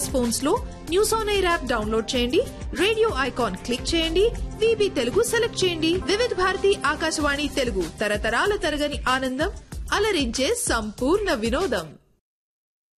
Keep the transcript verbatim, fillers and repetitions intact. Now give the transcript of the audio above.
Phones లో news on air app download చేయండి, radio icon click చేయండి, వీబీ తెలుగు సెలెక్ట్ చేయండి. వివిధ భారతి ఆకాశవాణి తెలుగు, తరతరాల తరగని ఆనందం, అలరించే సంపూర్ణ వినోదం.